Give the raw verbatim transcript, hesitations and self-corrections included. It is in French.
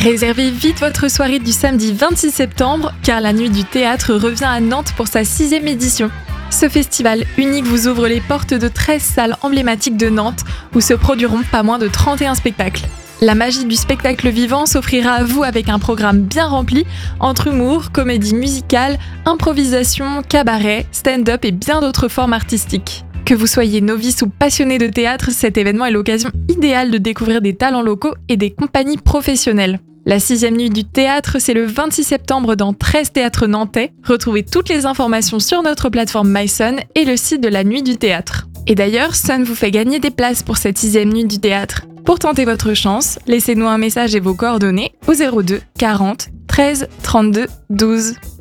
Réservez vite votre soirée du samedi vingt-six septembre, car la Nuit du Théâtre revient à Nantes pour sa sixième édition. Ce festival unique vous ouvre les portes de treize salles emblématiques de Nantes, où se produiront pas moins de trente et un spectacles. La magie du spectacle vivant s'offrira à vous avec un programme bien rempli, entre humour, comédie musicale, improvisation, cabaret, stand-up et bien d'autres formes artistiques. Que vous soyez novice ou passionné de théâtre, cet événement est l'occasion idéale de découvrir des talents locaux et des compagnies professionnelles. La sixième nuit du théâtre, c'est le vingt-six septembre dans treize théâtres nantais. Retrouvez toutes les informations sur notre plateforme MySun et le site de la Nuit du Théâtre. Et d'ailleurs, Sun vous fait gagner des places pour cette sixième nuit du théâtre. Pour tenter votre chance, laissez-nous un message et vos coordonnées au zéro deux quarante treize trente-deux douze.